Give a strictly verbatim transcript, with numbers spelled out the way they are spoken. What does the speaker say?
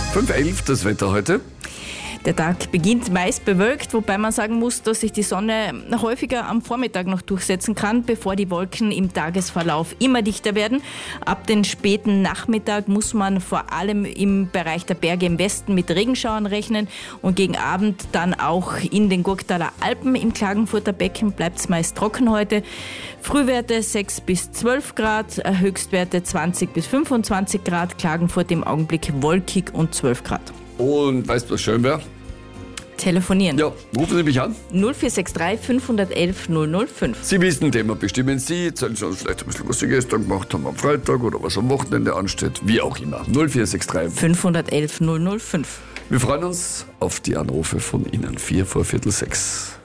fünf Uhr elf das Wetter heute. Der Tag beginnt meist bewölkt, wobei man sagen muss, dass sich die Sonne häufiger am Vormittag noch durchsetzen kann, bevor die Wolken im Tagesverlauf immer dichter werden. Ab den späten Nachmittag muss man vor allem im Bereich der Berge im Westen mit Regenschauern rechnen und gegen Abend dann auch in den Gurktaler Alpen. Im Klagenfurter Becken bleibt es meist trocken heute. Frühwerte sechs bis zwölf Grad, Höchstwerte zwanzig bis fünfundzwanzig Grad, Klagenfurt im Augenblick wolkig und zwölf Grad. Und weißt du, was schön wäre? Telefonieren. Ja, rufen Sie mich an. null vier sechs drei fünf eins eins null null fünf. Sie wissen, Thema bestimmen Sie. Erzählen Sie uns vielleicht ein bisschen, was Sie gestern gemacht haben am Freitag oder was am Wochenende ansteht. Wie auch immer. null vier sechs drei fünf eins eins null null fünf. Wir freuen uns auf die Anrufe von Ihnen. Vier vor Viertel sechs.